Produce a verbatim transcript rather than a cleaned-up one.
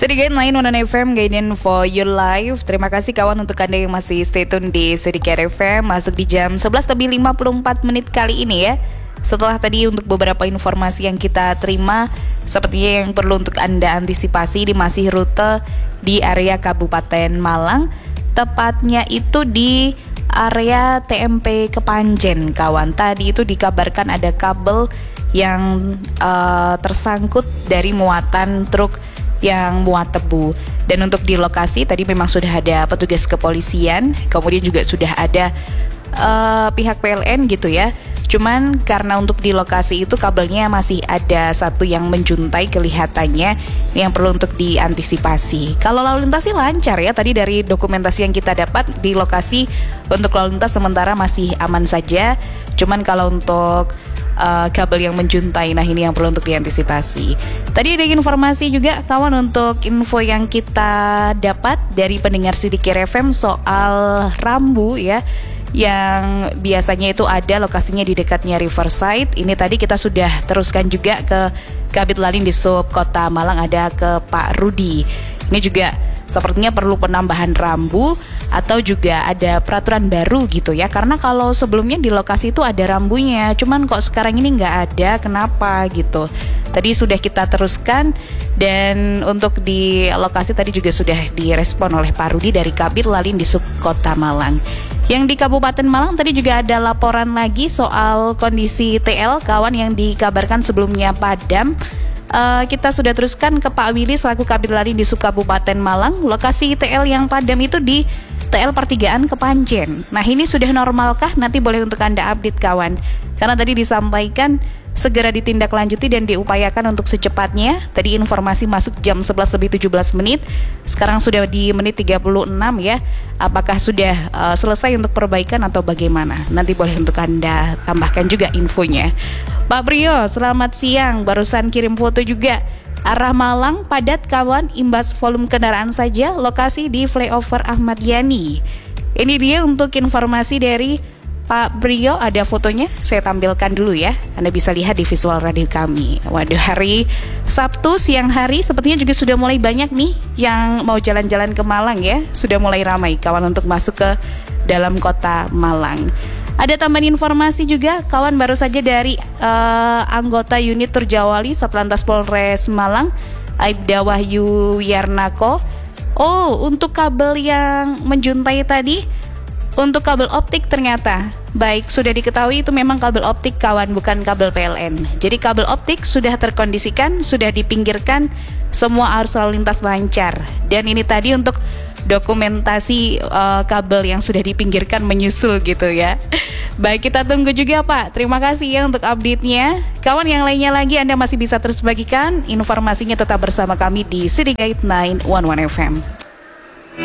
Sedikit lain One F M Guidance for Your Life. Terima kasih kawan untuk Anda yang masih stay tune di Sedikit F M. Masuk di jam sebelas lebih lima puluh empat menit kali ini ya. Setelah tadi untuk beberapa informasi yang kita terima, sepertinya yang perlu untuk Anda antisipasi di masih rute di area Kabupaten Malang, tepatnya itu di area T M P Kepanjen kawan. Tadi itu dikabarkan ada kabel yang uh, tersangkut dari muatan truk yang muat tebu. Dan untuk di lokasi tadi memang sudah ada petugas kepolisian, kemudian juga sudah ada uh, pihak P L N gitu ya. Cuman karena untuk di lokasi itu kabelnya masih ada satu yang menjuntai kelihatannya, ini yang perlu untuk diantisipasi. Kalau lalu lintas sih lancar ya, tadi dari dokumentasi yang kita dapat di lokasi untuk lalu lintas sementara masih aman saja. Cuman kalau untuk Uh, kabel yang menjuntai, nah ini yang perlu untuk diantisipasi. Tadi ada informasi juga kawan untuk info yang kita dapat dari pendengar Sedikit F M soal rambu ya, yang biasanya itu ada lokasinya di dekatnya Riverside. Ini tadi kita sudah teruskan juga ke Kabid Lalin di Sub Kota Malang, ada ke Pak Rudi. Ini juga sepertinya perlu penambahan rambu atau juga ada peraturan baru gitu ya. Karena kalau sebelumnya di lokasi itu ada rambunya, cuman kok sekarang ini nggak ada, kenapa gitu. Tadi sudah kita teruskan, dan untuk di lokasi tadi juga sudah direspon oleh Pak Rudi dari Kabid Lalin di Sub Kota Malang. Yang di Kabupaten Malang tadi juga ada laporan lagi soal kondisi T L kawan yang dikabarkan sebelumnya padam. Uh, kita sudah teruskan ke Pak Willy selaku Kabid Lalin di Sub Kabupaten Malang. Lokasi T L yang padam itu di T L Pertigaan Kepanjen. Nah ini sudah normalkah? Nanti boleh untuk Anda update kawan. Karena tadi disampaikan segera ditindaklanjuti dan diupayakan untuk secepatnya. Tadi informasi masuk jam sebelas lebih tujuh belas menit. Sekarang sudah di menit tiga puluh enam ya. Apakah sudah uh, selesai untuk perbaikan atau bagaimana? Nanti boleh untuk Anda tambahkan juga infonya. Pak Brio, selamat siang. Barusan kirim foto juga. Arah Malang padat kawan, imbas volume kendaraan saja. Lokasi di flyover Ahmad Yani. Ini dia untuk informasi dari Pak Brio, ada fotonya, saya tampilkan dulu ya. Anda bisa lihat di visual radio kami. Waduh, hari Sabtu siang hari sepertinya juga sudah mulai banyak nih yang mau jalan-jalan ke Malang ya. Sudah mulai ramai kawan untuk masuk ke dalam kota Malang. Ada tambahan informasi juga kawan, baru saja dari uh, anggota unit Turjawali Satlantas Polres Malang, Aibda Wahyu Yarnako. Oh, untuk kabel yang menjuntai tadi, untuk kabel optik ternyata. Baik, sudah diketahui itu memang kabel optik kawan, bukan kabel P L N. Jadi kabel optik sudah terkondisikan, sudah dipinggirkan, semua arus lalu lintas lancar. Dan ini tadi untuk dokumentasi uh, kabel yang sudah dipinggirkan menyusul gitu ya. Baik, kita tunggu juga Pak. Terima kasih ya untuk update-nya. Kawan yang lainnya lagi Anda masih bisa terus bagikan informasinya, tetap bersama kami di Sedikit sembilan satu satu F M.